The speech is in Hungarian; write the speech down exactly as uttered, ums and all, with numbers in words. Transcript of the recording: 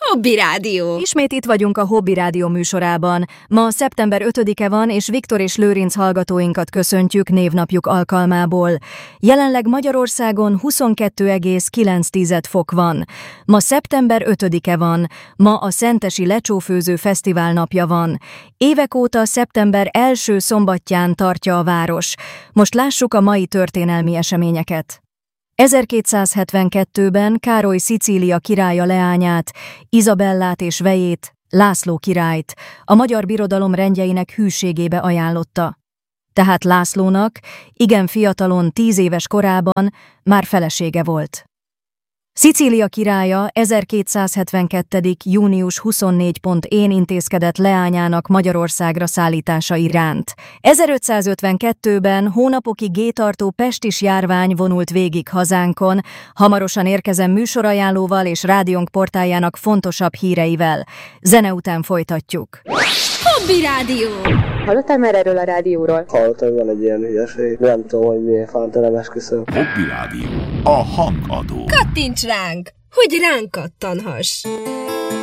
Hobby Rádió. Ismét itt vagyunk a Hobby Rádió műsorában. Ma szeptember ötödike van, és Viktor és Lőrinc hallgatóinkat köszöntjük névnapjuk alkalmából. Jelenleg Magyarországon huszonkettő egész kilenc fok van. Ma szeptember ötödike van. Ma a Szentesi Lecsófőző Fesztivál napja van. Évek óta szeptember első szombatján tartja a város. Most lássuk a mai történelmi eseményeket. ezerkétszázhetvenkettőben Károly Szicília királya leányát, Izabellát és vejét, László királyt a magyar birodalom rendjeinek hűségébe ajánlotta. Tehát Lászlónak igen fiatalon, tíz éves korában már felesége volt. Szicília királya ezerkétszázhetvenkettő június huszonnégyedikén intézkedett leányának Magyarországra szállítása iránt. ezerötszázötvenkettőben hónapokig gétartó pestis járvány vonult végig hazánkon, hamarosan érkezem műsorajánlóval és rádiónk portáljának fontosabb híreivel. Zene után folytatjuk. Hobby Rádió. Hallottál már erről a rádióról? Hallottam, van egy ilyen hülyeség. Nem tudom, hogy milyen fánta, esküszöm. Hobby Rádió. A hangadó. Kattints ránk, hogy ránk kattanhass.